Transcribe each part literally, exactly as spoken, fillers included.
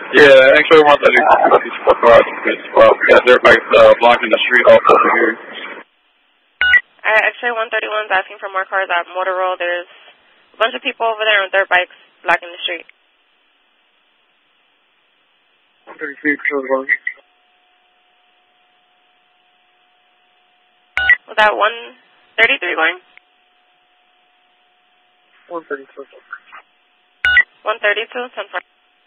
Yeah, actually, one thirty one cars. Well, we got dirt bikes uh, blocking the street off over here. Alright, X-ray one thirty-one is asking for more cars at Motor Road. There's a bunch of people over there on dirt bikes blocking the street. one thirty-three, one. Was that one thirty-three going? one thirty-two. one thirty-two, ten four.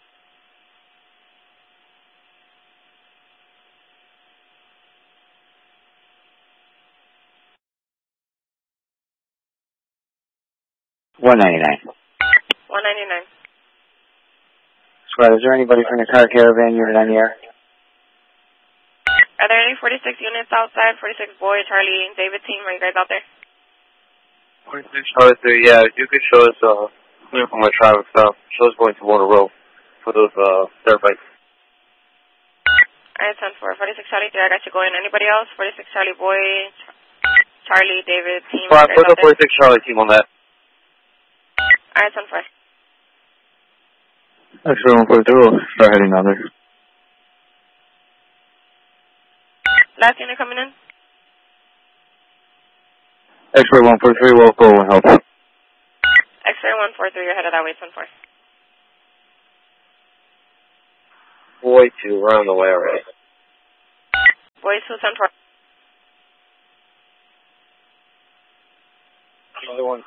one ninety-nine. one ninety-nine. Squad, is there anybody from the car caravan unit on the air? Are there any forty-six units outside? forty-six Boy, Charlie, David team, are you guys out there? forty-six Charlie three, yeah, you could show us, uh, clear from my traffic stop. Show us going to Motor Road for those, uh, dirt bikes. Alright, ten four. forty-six Charlie three, I got you going. Anybody else? forty-six Charlie Boy, Charlie, David team, Squad, are you put guys the out there? forty-six Charlie team on that. Alright, ten four. X-ray one forty-two, start heading down there. Last unit coming in? X-ray one forty-three, will go and help. X-ray one four three, you're headed that way, ten four. Boy two, we're on the way already. Boy two, ten four. Another one.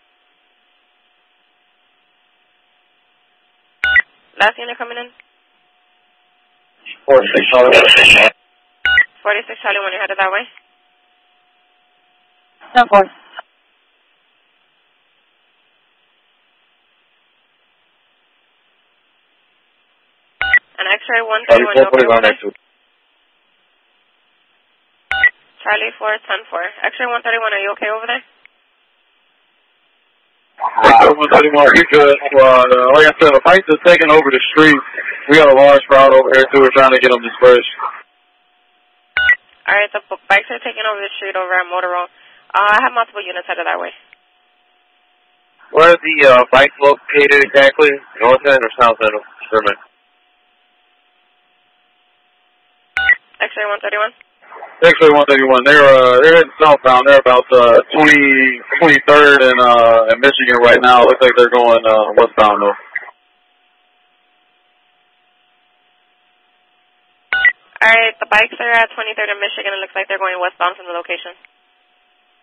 Last unit coming in? forty-six Charlie. forty-six Charlie one, you're headed that way? ten four. And X-ray one thirty-one, you okay over there? Charlie four, ten four. X-ray one thirty-one, are you okay over there? one thirty-one, we good. Uh, like I said, the fight is taking over the street. We got a large crowd over here, too. We're trying to get them dispersed. Alright, the bikes are taking over the street over at Motor Road. Uh, I have multiple units headed that way. Where are the, uh, bikes located exactly? North end or south end of Sherman? X-ray one thirty-one? Actually, one thirty-one. They're uh, they're heading southbound. They're about uh, twenty, twenty-third and uh, in Michigan right now. Looks like they're going uh, westbound though. Alright, the bikes are at twenty-third in Michigan. It looks like they're going westbound from the location.